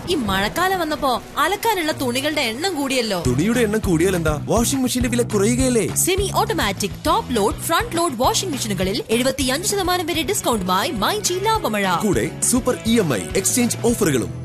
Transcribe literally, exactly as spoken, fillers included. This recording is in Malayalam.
ഈ മഴക്കാലം വന്നപ്പോ അലക്കാനുള്ള തുണികളുടെ എണ്ണം കൂടിയല്ലോ. തുണിയുടെ എണ്ണം കൂടിയാൽ എന്താ? വാഷിംഗ് മെഷീന്റെ വില കുറയുകയല്ലേ? Semi automatic top load front load washing മെഷീനുകളിൽ എഴുപത്തിയഞ്ച് ശതമാനം വരെ ഡിസ്കൗണ്ടുമായി മൈജി ലാഭമഴ. കൂടെ super E M I exchange ഓഫറുകളും.